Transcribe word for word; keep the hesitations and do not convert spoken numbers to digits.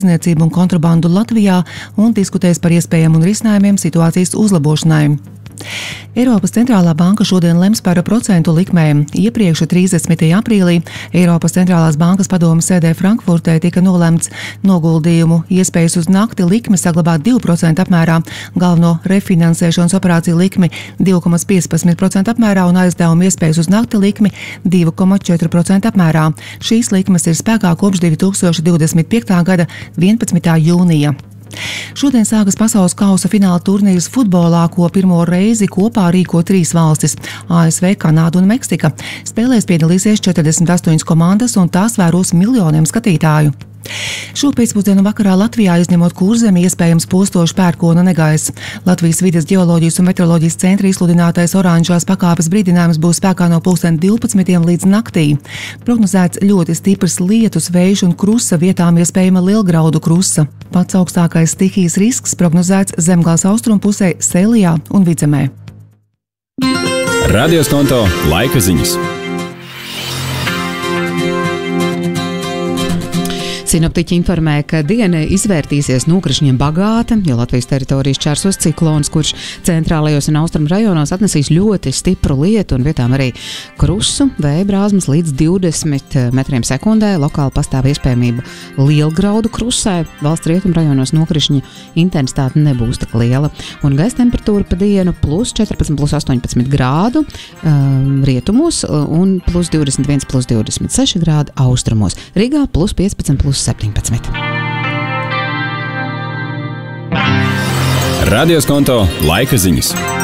tirzniecību un kontrabandu Latvijā un diskutēs par iespējām un risinājumiem situācijas uzlabošanai. Eiropas centrālā banka šodien lems par procentu likmēm. Iepriekš trīsdesmitajā aprīlī Eiropas centrālās bankas padomes sēdē Frankfurtē tika nolemts noguldījumu iespējas uz nakti likmi saglabāt divu procentu apmērā, galveno refinansēšanas operāciju likmi divi komats piecpadsmit procenti apmērā un aizdevumu iespējas uz nakti likmi divi komats četri procenti apmērā. Šīs likmes ir spēkā kopš divi tūkstoši divdesmit piektā gada vienpadsmitā jūnija. Šodien sākas pasaules kausa fināla turnīrs futbolā, ko pirmo reizi kopā rīko trīs valstis – A S V, Kanāda un Meksika. Spēlēs piedalīsies četrdesmit astoņas komandas un tās vēros miljoniem skatītāju. Šo pēcpusdienu vakarā Latvijā, izņemot Kurzemi, iespējams postoši pērkona negaiss. Latvijas vides ģeoloģijas un meteoroloģijas centra izsludinātais oranžās pakāpes brīdinājums būs spēkā no pulksten divpadsmitiem līdz naktī. Prognozēts ļoti stiprs lietus, vējš un krusa, vietām iespējama lielgraudu krusa. Pats augstākais stihijas risks prognozēts Zemgales austrumpusē, Sēlijā un Vidzemē. Radioskonto laika ziņas. Sinoptiķi informē, ka diena izvērtīsies nokrišņiem bagāta, jo Latvijas teritorijas čērsos ciklons, kurš centrālajos un austrumu rajonos atnesīs ļoti stipru lietu un vietām arī krusu, vēja brāzmas līdz divdesmit metriem sekundē. Lokāli pastāv iespējamība lielgraudu krusai. Valsts rietumu rajonos nokrišņu intensitāte nebūs tik liela. Un gaisa temperatūra pa dienu plus četrpadsmit, plus astoņpadsmit grādu um, rietumos un plus divdesmit viens, plus divdesmit seši grādi austrumos. Rīgā plus piecpadsmit, plus septiņpadsmit. Radioskonto laika ziņas.